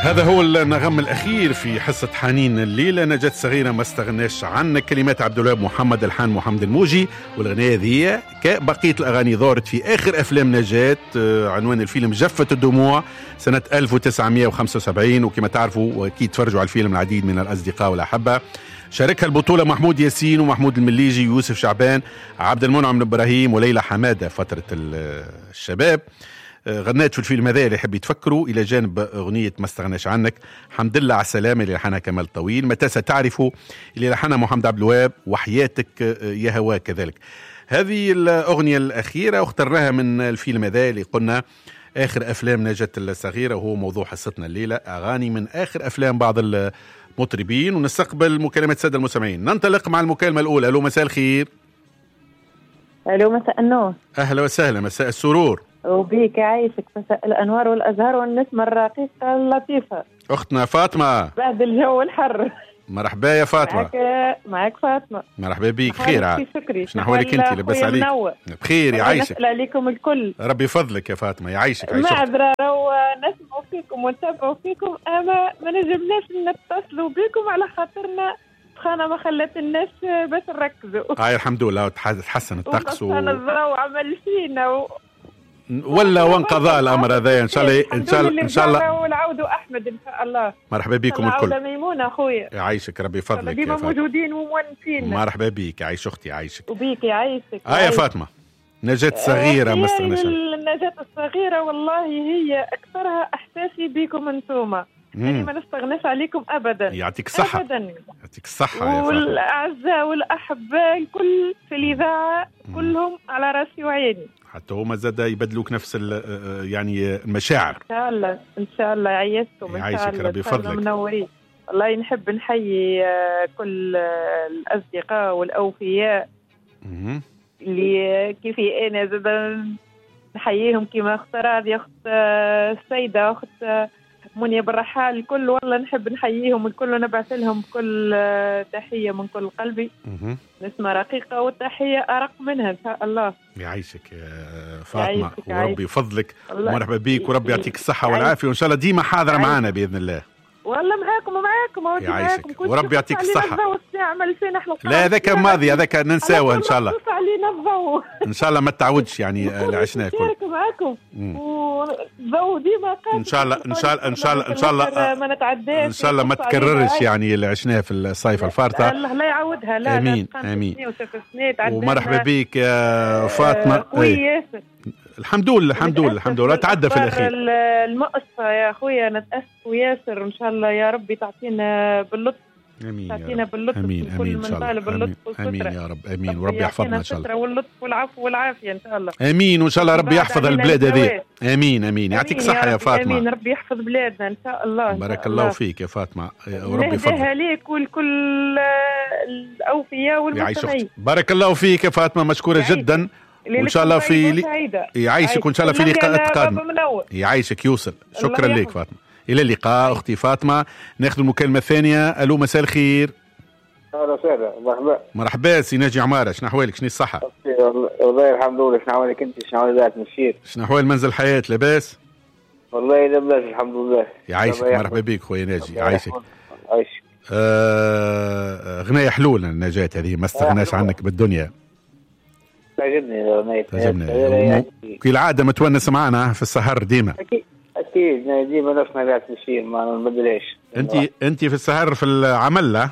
هذا هو النغم الأخير في حصة حنين الليلة. نجاة صغيرة ما استغناش عنك، كلمات عبد الوهاب محمد، الحان محمد الموجي. والأغنية ذي كبقية الأغاني ظهرت في آخر أفلام نجاة. عنوان الفيلم جفة الدموع سنة 1975، وكما تعرفوا وأكيد تفرجوا على الفيلم العديد من الأصدقاء والأحبة. شاركها البطولة محمود ياسين ومحمود المليجي ويوسف شعبان، عبد المنعم إبراهيم وليلى حمادة فترة الشباب. غنات في الفيلم هذا اللي يحب يتفكروا إلى جانب أغنية ما استغناش عنك حمد لله على السلامة اللي لحنها كمال طويل، متى ستعرفوا اللي لحنها محمد عبد الوهاب، وحياتك يا هوا كذلك. هذه الأغنية الأخيرة اخترناها من الفيلم هذا اللي قلنا آخر أفلام نجاة الصغيرة، وهو موضوع حصتنا الليلة، أغاني من آخر أفلام بعض المطربين. ونستقبل مكالمة سادة المستمعين. ننطلق مع المكالمة الأولى. ألو مساء الخير. ألو مساء النور. أهلا وسهلا، مساء السرور. وبيك يعيشك، مساء الأنوار والأزهار والنسمة الرقيقة اللطيفة. أختنا فاطمة بعد الجو الحر. مرحبا يا فاطمة. معك فاطمة. مرحبا بيك. خير. شكري. شنو أحوالك أنت؟ لبس عليك بخير يعيشك. نسأل عليكم الكل. ربي يفضلك يا فاطمة يعيشك. معذرة نسمعوا فيكم ونتابعوا فيكم، أما ما نجمناش نتصلوا بكم على خاطرنا سخانة ما خلت الناس بس نركزوا. الحمد لله تحسن الطقس وسخانة الضوء عمل فينا ولا وانقضى الامر هذا ان شاء الله. ان شاء الله ونعودوا احمد ان شاء الله. مرحبا بكم الكل. عودة ميمونة اخويا يعيشك ربي يفضلك. ديما موجودين ومونسين. مرحبا بك يعيش اختي يعيشك. وبيك يعيشك. يا فاطمة نجاة الصغيرة ما استغناش. النجاة الصغيرة والله هي اكثرها احساسي بكم انتوما، يعني ما نستغناش عليكم ابدا. يعطيك الصحة. يعطيك الصحة يا فاطمة. والاعزاء والاحباء الكل في الاذاعة كلهم على راسي وعيني، حتى هما زاد يبدلوك نفس يعني المشاعر. ان شاء الله يعيشكم. يعيشك ربي يفضلك. منورين والله. نحب نحيي كل الاصدقاء والاوفياء اللي كيفي انا زاد نحييهم كما اخت راضي، اخت السيدة، اخت منيا بالرحال، الكل والله نحب نحييهم الكل ونبعث لهم كل تحية من كل قلبي. نسمة رقيقة والتحية أرق منها إن شاء الله. يعيشك يا فاطمة وربي يفضلك ومرحبا بيك وربي يعطيك الصحة والعافية، وإن شاء الله ديما حاضرة معنا بإذن الله. والله معاكم يعيشك وربي يعطيك الصحة. لا هذاك ماضي هذاك ننساوه إن شاء الله. علينا الضوء إن شاء الله ما تعودش يعني اللي عشناه كله. معاكم والضوء ديما إن شاء الله ما نتعداش، إن شاء الله ما تكررش يعني اللي عشناه في الصيف الفارطة. الله لا يعودها. لا آمين. ومرحبا بك يا فاطمة. الحمد لله تعدى في الأخير. المؤسفة يا أخويا نتأسف وياسر، إن شاء الله يا ربي تعطينا باللطف. آمين باللطف. آمين من طالب اللطف والسترة. آمين يا رب. آمين وربي يحفظنا إن شاء الله. واللطف والعفو والعافية إن شاء الله. آمين وإن شاء الله ربي يحفظ البلاد هذه. آمين يعطيك صحة يا فاطمة. آمين ربي يحفظ بلادنا إن شاء الله. بارك الله فيك يا فاطمة وربي يفضلك. نهديها ليك ولكل الأوفياء والمستمعين. بارك الله فيك يا فاطمة، مشكورة جدا. وإن شاء الله في يعيشك وإن شاء الله في لقاءات قادمة. يعيشك يوصل. شكرا لك فاطمة. إلى اللقاء أختي فاطمة. ناخذ المكالمة الثانية. ألو مساء الخير. أهلا وسهلا. مرحبا سي ناجي عمارة، شنو أحوالك؟ شنو الصحة؟ والله الحمد لله. شنو أحوالك أنت؟ شنو أحوال ذات مشير؟ شنو أحوال منزل الحياة؟ لاباس؟ والله لاباس الحمد لله. يعيشك مرحبا بك خويا ناجي. يعيشك. غناية حلول النجاة هذه ما استغناش عنك بالدنيا. تعجبني كي العادة متونس معنا في السهر ديما. أكيد ديما نفسنا ذات مشير ما نبدلش. أنت في السهر في العمل لا؟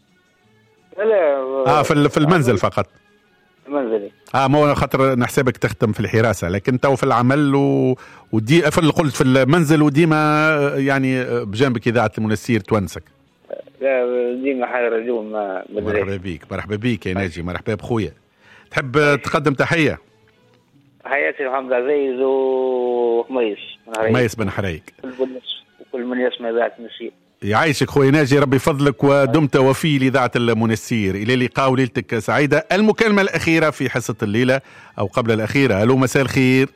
لا في المنزل فقط. المنزلي. مو خاطر نحسبك تختم في الحراسة، لكن تو في العمل ودي قلت في المنزل وديما يعني بجانبك إذاعة المنسير تونسك. لا ديما حاضر اليوم ما بدريش. مرحبا بيك يا ناجي. مرحبا بخويا. تحب تقدم تحية؟ تحياتي محمد عزيز وخميس بن حريك وكل من يسمع إذاعة المنسير. يعيشك خويا ناجي ربي يفضلك ودمت وفي لإذاعة المنسير. إلى اللقاء وليلتك سعيدة. المكالمة الأخيرة في حصة الليلة أو قبل الأخيرة. ألو مساء الخير.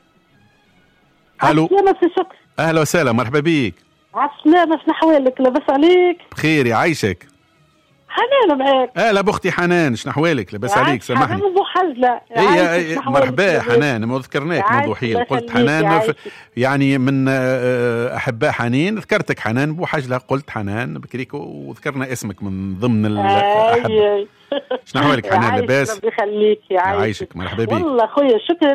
ألو أهلا وسهلا مرحبا بيك. عالسلامة. شنو أحوالك؟ لاباس عليك؟ بخير يعيشك. حنان معاك. لا بختي حنان شنو أحوالك؟ لاباس عليك؟ سامحني. حنان حجلة. هي مرحبا حنان، ما ذكرناك موضوعين، قلت حنان يعني من أحباء حنين، ذكرتك حنان بوحجلة، قلت حنان بكريك وذكرنا اسمك من ضمن الأحبة. شنو أحوالك حنان؟ لاباس؟ ربي يخليك يعيشك. مرحبا بك والله خويا، شكرا.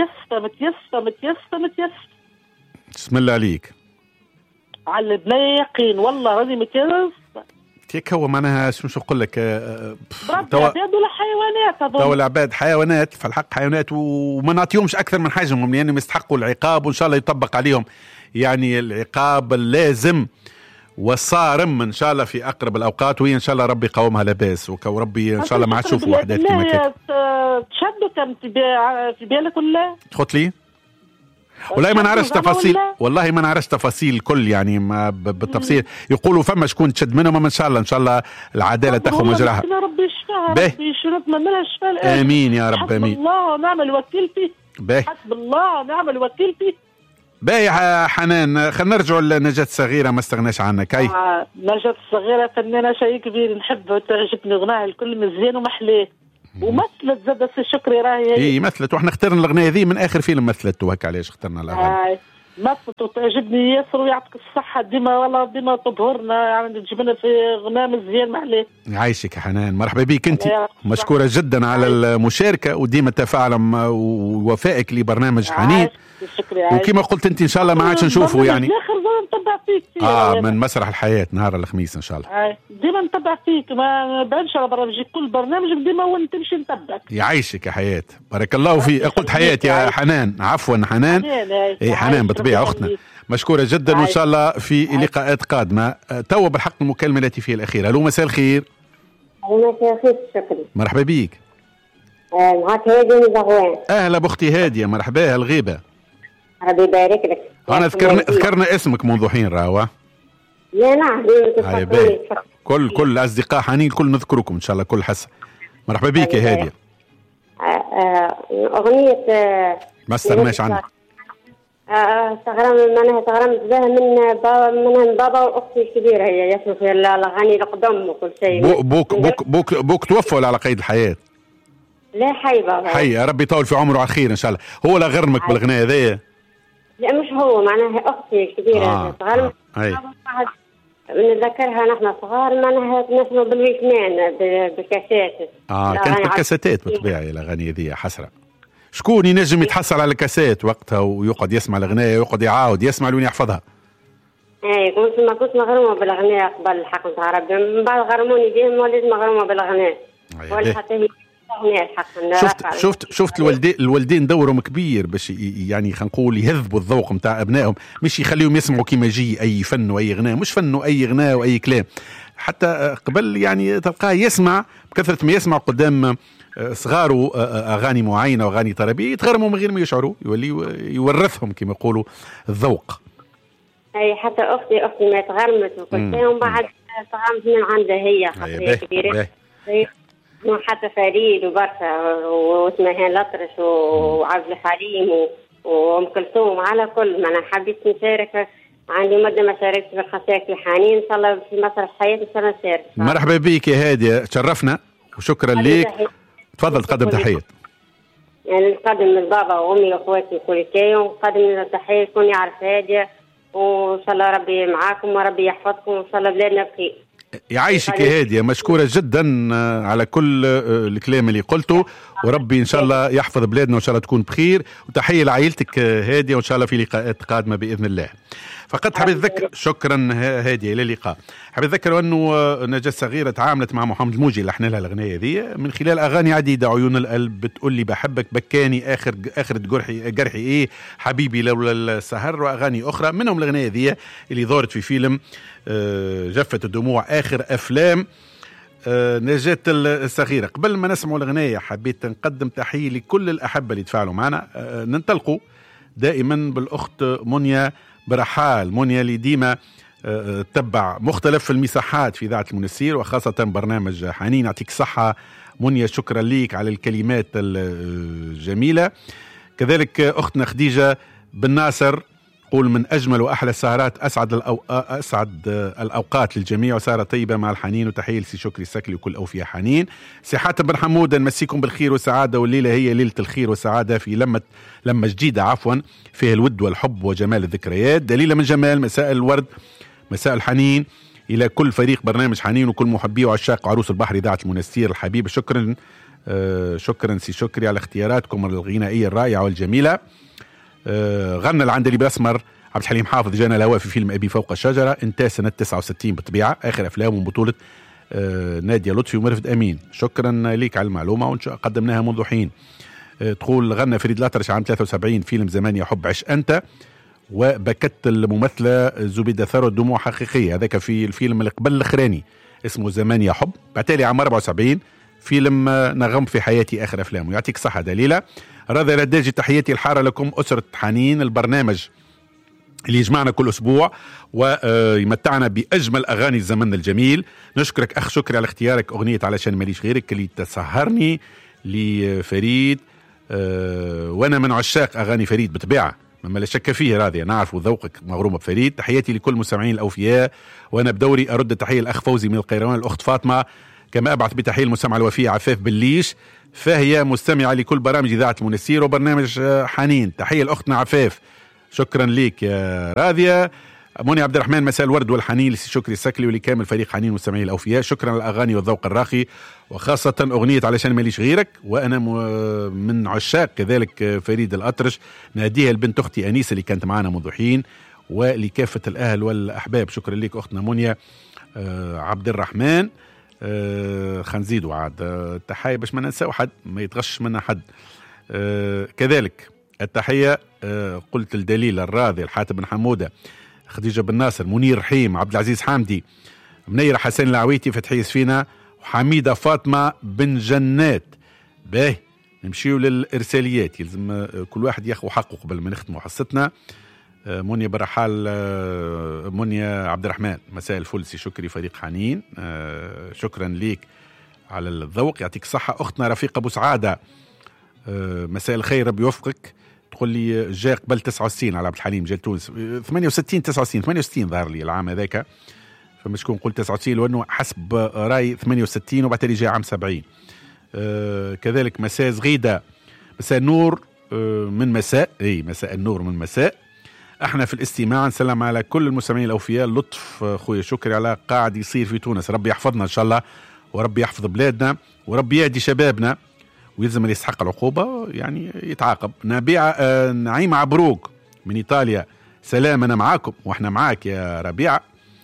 متيسة. بسم الله عليك. على بلا يقين والله راني متيسة. كيك هو معناها شو نقول لك، بربي العباد ولا حيوانات توا العباد حيوانات، في الحق حيوانات، وما نعطيهمش اكثر من حجمهم لانهم يستحقوا العقاب، وان شاء الله يطبق عليهم يعني العقاب اللازم والصارم ان شاء الله في اقرب الاوقات، وهي ان شاء الله ربي يقومها لاباس، وربي ان شاء الله ما تشوفوا احداث كما كانت. تشدوا كم في بالك ولا تخط لي؟ والله ما نعرفش تفاصيل، والله ما نعرفش تفاصيل الكل يعني ما بالتفصيل. يقولوا فما شكون تشد منهم، ان شاء الله العداله تاخذ مجراها. ربي يشفاها، ربي يشربنا منها الشفاء. امين يا رب، امين. حسب الله ونعم الوكيل فيه. حسب الله ونعم الوكيل فيه. باهي حنان، خلينا نرجعوا لنجاة الصغيرة، ما استغناش عنك. كي نجاة الصغيرة فنانة شيء كبير، نحب تعجبني غناها الكل مزيان ومحلاه، ومثلت زاد شكري راهي. اي مثلت، واحنا اخترنا الاغنيه ذي من اخر فيلم مثلت، وهكا علاش اخترنا الاغاني. مثلت وتعجبني ياسر، ويعطيك الصحه ديما، والله ديما تبهرنا يعني، تجيب لنا في غناء مزيان محلاه. يعيشك يا حنان، مرحبا بك انت، مشكوره جدا على المشاركه وديما التفاعل ووفائك لبرنامج حنين. وكما قلت انت ان شاء الله ما عادش نشوفه يعني نتبع فيك من مسرح الحياه نهار الخميس ان شاء الله. ديما نتبع فيك، ما نبانش على برامجك، كل برنامج ديما وين تمشي نتبعك. يعيشك يا حياه، بارك الله فيك. قلت حياه يا حنان، عفوا حنان. اي حنان بالطبيعه اختنا، مشكوره جدا، وان شاء الله في لقاءات قادمه. تو بالحق المكالمه التي فيها الاخيره. الو مساء الخير. مساء الخير، شكرا. مرحبا بيك. معك هادي من زغوان. اهلا باختي هاديه، مرحبا. الغيبه ربي يبارك لك. انا ذكرنا اسمك منذ حين راهو. لا نعم، كل اصدقاء حنين كل نذكركم ان شاء الله كل حسن. مرحبا بك يا هاديه. اغنيه ما استغناش عنك. استغرمت بها من بابا واختي الكبيره، هي يسمع في الاغاني القدم وكل شيء. بوك توفى ولا على قيد الحياه؟ لا حي بابا، حي، ربي يطول في عمره على خير ان شاء الله. هو لا غرمك بالغناء هذايا؟ لا مش هو، معناها اختي الكبيره صغار. نتذكرها نحن صغار، معناها نسمع بالويكمان بالكاسات. كانت بالكاساتات بالطبيعه الاغاني هذه حسره. شكون ينجم يتحصل على الكاسات وقتها ويقعد يسمع الاغنيه ويقعد يعاود يسمع لين يحفظها؟ كنت مغرومه بالاغنيه قبل الحق نتاع ربي، من بعد غرموني بهم وليت مغرومه بالاغنيه. ولا حتى هي شفت الوالدين دورهم كبير باش يعني خلينا نقول يهذبوا الذوق نتاع ابنائهم، مش يخليهم يسمعوا كيما يجي اي فن واي غناء، مش فن واي غناء واي كلام. حتى قبل يعني تلقاه يسمع بكثره ما يسمع قدام صغاره اغاني معينه واغاني طربيه، يتغرموا من غير ما يشعروا، يولي يورثهم كما يقولوا الذوق. اي حتى اختي ما تغرمت وكل شيء، ومن بعد تغرمت من عندها هي خاطر كبيره، حتى فريد وبرشا واسمهان الأطرش وعبد الحليم وام كلثوم، على كل ما انا حبيت نشارك. عندي مده ما شاركت في الخسائر في حنين، ان شاء الله في مسرح الحياه ان شاء الله نشارك. مرحبا بك يا هاديه، تشرفنا وشكرا لك. تفضل تقدم تحيه. يعني نقدم للبابا وامي واخواتي كل شيء، ونقدم تحيه لكل يعرف هاديه، وان شاء الله ربي معاكم وربي يحفظكم، وان شاء الله بلادنا بخير. يعيشك يا هادية، مشكورة جدا على كل الكلام اللي قلته، وربي إن شاء الله يحفظ بلادنا وإن شاء الله تكون بخير، وتحية لعائلتك هادية، وإن شاء الله في لقاءات قادمة بإذن الله. فقط حبيت أذكر، شكرا هادية، إلى اللقاء. حبيت أذكر أنه نجاة الصغيرة تعاملت مع محمد الموجي اللي لحن لها الأغنية ذي من خلال أغاني عديدة. عيون القلب، بتقول لي بحبك، بكاني، آخر جرحي إيه، حبيبي لولا السهر، وأغاني أخرى منهم الأغنية ذي اللي ظهرت في فيلم جفت الدموع، آخر أفلام نجاة الصغيرة. قبل ما نسمع الأغنية حبيت نقدم تحية لكل الأحبة اللي تفاعلوا معنا. ننطلقوا دائما بالأخت منيا برحال، منيا اللي ديما تتبع مختلف المساحات في إذاعة المنسير وخاصة برنامج حنين. يعطيك الصحة منيا، شكرا ليك على الكلمات الجميلة. كذلك أختنا خديجة بن ناصر تقول من أجمل وأحلى السهرات، أسعد الأوقات للجميع وسهرة طيبة مع الحنين، وتحية لسي شكري السكلي وكل أوفياء حنين. سي حاتم بن حمود نمسيكم بالخير والسعادة، والليلة هي ليلة الخير والسعادة في لمة جديدة فيها الود والحب وجمال الذكريات. دليلة من جمال مساء الورد مساء الحنين إلى كل فريق برنامج حنين وكل محبي وعشاق عروس البحر إذاعة المنستير الحبيب. شكرا سي شكري على اختياراتكم الغنائية الرائعة والجميلة. غنى العندليب الأسمر عبد الحليم حافظ جانا الهواء في فيلم أبي فوق الشجرة، انتهى سنة 69 بالطبيعة، آخر أفلام من بطولة نادية لطفي ومرفد أمين. شكرا ليك على المعلومة قدمناها منذ حين. تقول غنى فريد الأطرش عام 73 فيلم زمان يا حب عش أنت، وبكت الممثلة زبيدة ثروت دموع حقيقية، هذاك في الفيلم اللي قبل الأخراني اسمه زمان يا حب. بعتالي عام 74 فيلم نغم في حياتي آخر أفلامه. يعطيك صحة دليلة. راضي رداجي تحياتي الحارة لكم أسرة حنين، البرنامج اللي يجمعنا كل أسبوع ويمتعنا بأجمل أغاني الزمن الجميل. نشكرك أخ شكري على اختيارك أغنية علشان ماليش غيرك اللي تسهرني لفريد، وأنا من عشاق أغاني فريد بطبيعة مما لا شك فيه. راضي نعرف ذوقك مغرومة بفريد. تحياتي لكل مستمعين الأوفياء، وأنا بدوري أرد التحية الأخ فوزي من القيروان، الأخت فاطمة، كما أبعث بتحية المستمع الوفية عفاف بالليش، فهي مستمعة لكل برامج إذاعة المنستير وبرنامج حنين. تحية لأختنا عفاف، شكرا ليك يا راضية. منى عبد الرحمن مساء الورد والحنين لسي شكري السكلي ولكامل فريق حنين مستمعين الأوفياء. شكرا على الأغاني والذوق الراقي، وخاصة أغنية علشان ماليش غيرك، وأنا من عشاق كذلك فريد الأطرش. ناديها البنت أختي أنيسة اللي كانت معنا منذ حين، ولكافة الأهل والأحباب. شكرا لك أختنا منى عبد الرحمن. خنزيد وعاد تحية باش ما ننساو حد، ما يتغش منا حد. كذلك التحية قلت الدليل الراضي الحاتم بن حمودة، خديجة بن ناصر، منير رحيم، عبد العزيز حامدي، منيرة حسين العويتي، فتحي سفينة، وحميدة فاطمة بن جنات. باهي نمشيو للإرساليات، يلزم كل واحد ياخذ حقه قبل ما نختموا حصتنا. منيا برحال، منيا عبد الرحمن مساء الفل سي شكري فريق حنين، شكرا ليك على الذوق، يعطيك الصحة. أختنا رفيقة أبو سعادة مساء الخير ربي يوفقك. تقول لي جاء قبل 69 على عبد الحليم جاء تونس 68 69 68 ظهر لي العام هذاك، فمش كون قلت 69 لأنه حسب راي 68 وبعد جاء عام 70. كذلك مساء زغيدة مساء النور من مساء مساء النور من مساء. احنا في الاستماع نسلم على كل المستمعين الاوفياء. لطف خويا شكري على قاعد يصير في تونس، ربي يحفظنا ان شاء الله، وربي يحفظ بلادنا، وربي يهدي شبابنا، ويلزم اللي يستحق العقوبه يعني يتعاقب. نعيمة عبروك من ايطاليا، سلام انا معاكم واحنا معاك يا ربيعه.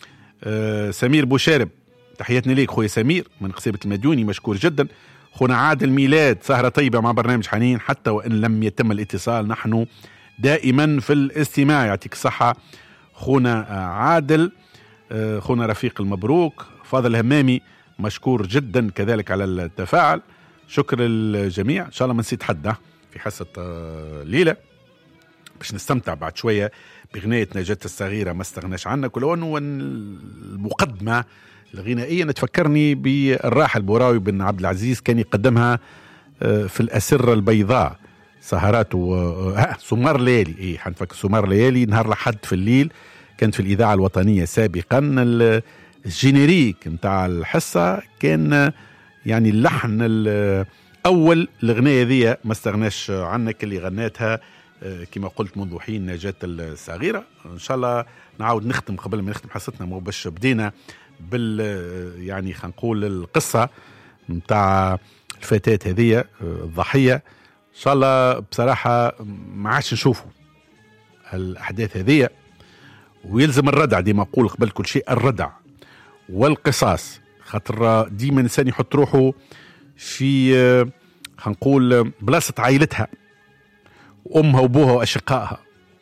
سمير بوشارب تحياتنا ليك خويا سمير من قصيبة المديوني، مشكور جدا. خونا عادل ميلاد، سهرة طيبة مع برنامج حنين حتى وإن لم يتم الاتصال، نحن دائما في الاستماع، يعطيك الصحة خونا عادل. خونا رفيق المبروك فاضل همامي، مشكور جدا كذلك على التفاعل، شكر الجميع. إن شاء الله ما نسيت حد في حصة ليلة، باش نستمتع بعد شوية بغناية نجاة الصغيرة ما استغناش عنها، ولو أنه المقدمة الغنائية نتفكرني بالراحل بوراوي بن عبد العزيز، كان يقدمها في الأسرة البيضاء، سهرات سمار ليالي، حنفكر سمار ليالي نهار لحد في الليل، كانت في الإذاعة الوطنية سابقا. الجينيريك متاع الحصة كان يعني اللحن الأول الغناية ذي ما استغناش عنك اللي غناتها كما قلت منذ حين نجاة الصغيرة. إن شاء الله نعاود نختم قبل ما نختم حصتنا، مو باش بدينا بال يعني خلينا نقول القصة متاع الفتاة هذه الضحية. إن شاء الله بصراحة ما عادش نشوفوا الأحداث هذه، ويلزم الردع، ديما نقول قبل كل شيء الردع والقصاص، خاطر ديما الإنسان يحط روحه في خلينا نقول بلاصة عائلتها، أمها وأبوها وأشقائها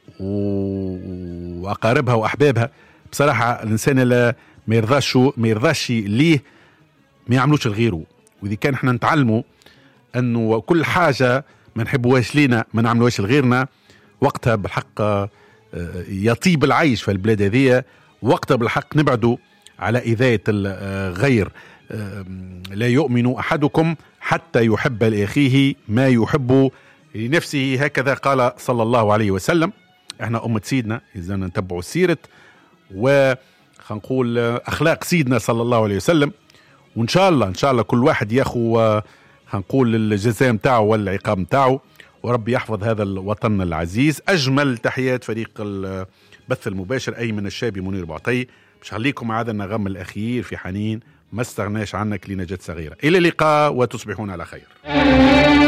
وأقاربها وأحبابها. بصراحة الإنسان اللي ما يرضاش ليه ما يعملوش لغيره، وإذا كان احنا نتعلموا أنه كل حاجة ما نحبوهاش لينا ما نعملوهاش لغيرنا، وقتها بالحق يطيب العيش في البلاد هذه، وقتها بالحق نبعدوا على إذاية الغير. لا يؤمن أحدكم حتى يحب لأخيه ما يحب لنفسه، هكذا قال صلى الله عليه وسلم. احنا أمة سيدنا يلزمنا نتبعوا سيرة نقول أخلاق سيدنا صلى الله عليه وسلم. وإن شاء الله كل واحد ياخو هنقول الجزاء متاعه والعقاب متاعه، وربي يحفظ هذا الوطن العزيز. أجمل تحيات فريق البث المباشر أيمن الشابي منير بعطي. مش خليكم هذا النغم الأخير في حنين ما استغناش عنك لنجاة صغيرة. إلى اللقاء وتصبحون على خير.